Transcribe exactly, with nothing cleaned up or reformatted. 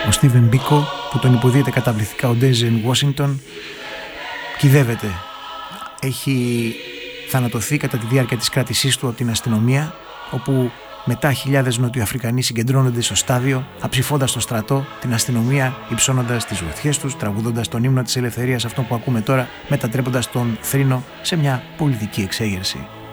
Ο Στίβεν Μπίκο, που τον υποδίεται καταπληκτικά ο Ντέιζεν Ουάσιγκτον, κυδεύεται. Έχει θανατωθεί κατά τη διάρκεια της κράτησής του από την αστυνομία, όπου μετά χιλιάδες Νοτιοαφρικανοί συγκεντρώνονται στο στάδιο, αψηφώντας το στρατό, την αστυνομία, υψώνοντας τις γροθιές τους, τραγουδώντας τον ύμνο της ελευθερίας, αυτό που ακούμε τώρα, μετατρέποντας τον θρήνο σε μια πολιτική εξέγερση.